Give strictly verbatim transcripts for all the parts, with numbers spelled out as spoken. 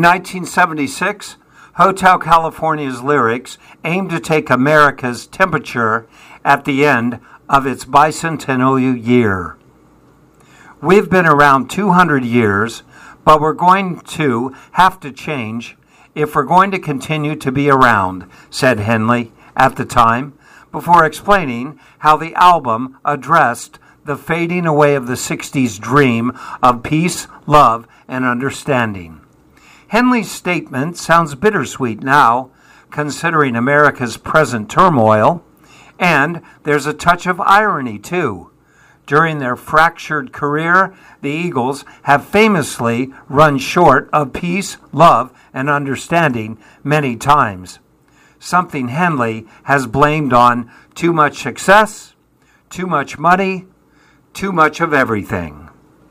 nineteen seventy-six, Hotel California's lyrics aimed to take America's temperature at the end of its bicentennial year. We've been around two hundred years, but we're going to have to change if we're going to continue to be around, said Henley at the time, before explaining how the album addressed the fading away of the sixties dream of peace, love, and understanding. Henley's statement sounds bittersweet now, considering America's present turmoil, and there's a touch of irony, too. During their fractured career, the Eagles have famously run short of peace, love, and understanding many times, something Henley has blamed on too much success, too much money, too much of everything.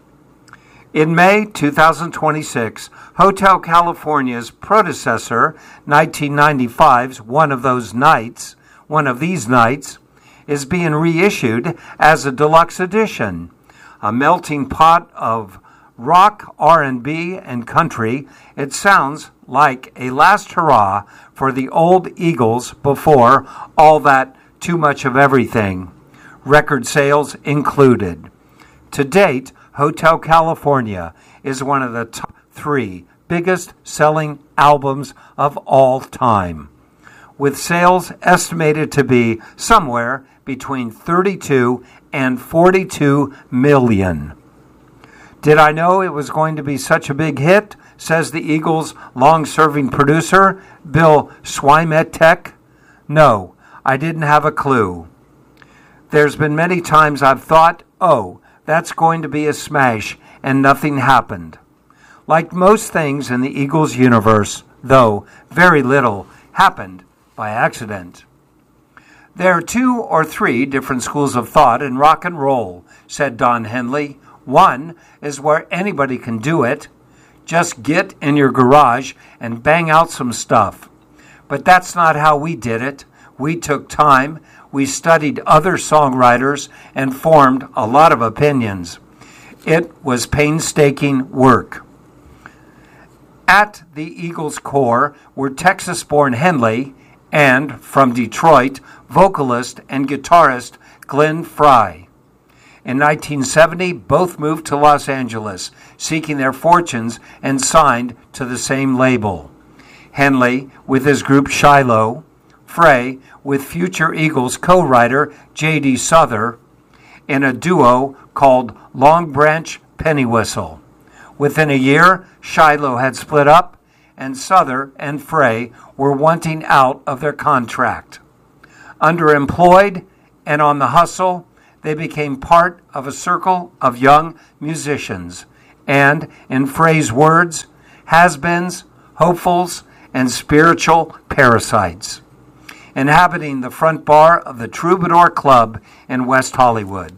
In May twenty twenty-six, Hotel California's predecessor, nineteen ninety-five's One of Those Nights, One of These Nights, is being reissued as a deluxe edition, a melting pot of rock, R and B, and country. It sounds like a last hurrah for the old Eagles before all that too much of everything, record sales included. To date, Hotel California is one of the top three biggest selling albums of all time, with sales estimated to be somewhere between thirty-two and forty-two million. Did I know it was going to be such a big hit, says the Eagles' long-serving producer, Bill Swimetek? No, I didn't have a clue. There's been many times I've thought, oh, that's going to be a smash, and nothing happened. Like most things in the Eagles universe, though, very little happened by accident. There are two or three different schools of thought in rock and roll, said Don Henley. One is where anybody can do it. Just get in your garage and bang out some stuff. But that's not how we did it. We took time, we studied other songwriters, and formed a lot of opinions. It was painstaking work. At the Eagles' core were Texas-born Henley and, from Detroit, vocalist and guitarist Glenn Frey. In nineteen seventy, both moved to Los Angeles, seeking their fortunes, and signed to the same label. Henley with his group Shiloh, Frey with future Eagles co-writer J D. Souther, in a duo called Long Branch Pennywhistle. Within a year, Shiloh had split up, and Souther and Frey were wanting out of their contract. Underemployed and on the hustle, they became part of a circle of young musicians and, in Frey's words, has-beens, hopefuls, and spiritual parasites, inhabiting the front bar of the Troubadour Club in West Hollywood.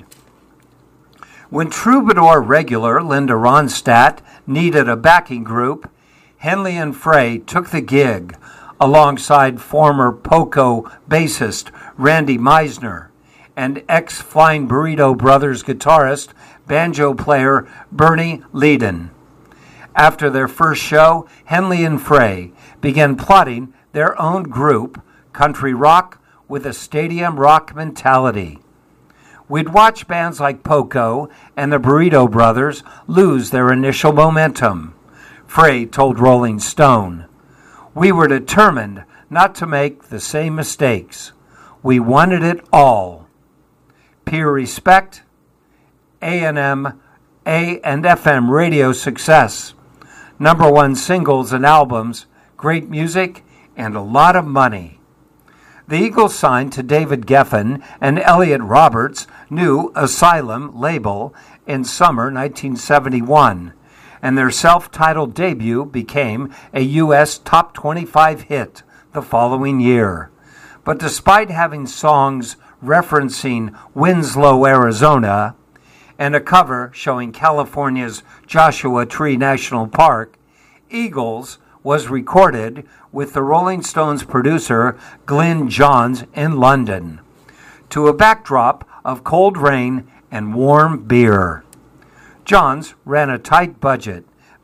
When Troubadour regular Linda Ronstadt needed a backing group, Henley and Frey took the gig alongside former Poco bassist Randy Meisner and ex-Flying Burrito Brothers guitarist, banjo player Bernie Leadon. After their first show, Henley and Frey began plotting their own group, country rock with a stadium rock mentality. We'd watch bands like Poco and the Burrito Brothers lose their initial momentum, Frey told Rolling Stone. We were determined not to make the same mistakes. We wanted it all. Peer respect, A and M, A and F M radio success, number one singles and albums, great music, and a lot of money. The Eagles signed to David Geffen and Elliot Roberts' new Asylum label in summer nineteen seventy-one, and their self-titled debut became a U S top twenty-five hit the following year. But despite having songs referencing Winslow, Arizona, and a cover showing California's Joshua Tree National Park, Eagles was recorded with the Rolling Stones producer Glyn Johns in London, to a backdrop of cold rain and warm beer. Johns ran a tight budget,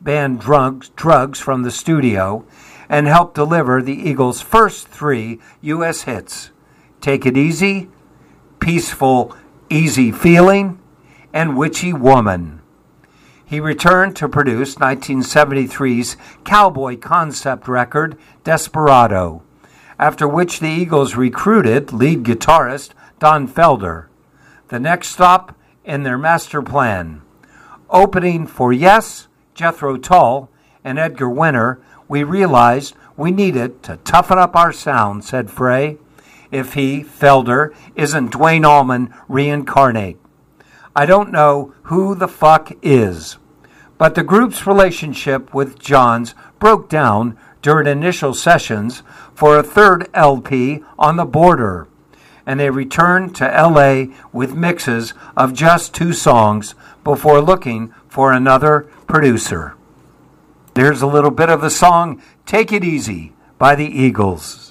banned drugs, drugs from the studio and helped deliver the Eagles' first three U S hits, Take It Easy, Peaceful, Easy Feeling, and Witchy Woman. He returned to produce nineteen seventy-three's cowboy concept record, Desperado, after which the Eagles recruited lead guitarist Don Felder. The next stop in their master plan. Opening for Yes, Jethro Tull, and Edgar Winter, we realized we needed to toughen up our sound, said Frey, if he, Felder, isn't Duane Allman reincarnate. I don't know who the fuck is. But the group's relationship with Johns broke down during initial sessions for a third L P, On the Border, and they returned to L A with mixes of just two songs before looking for another producer. There's a little bit of the song Take It Easy by the Eagles.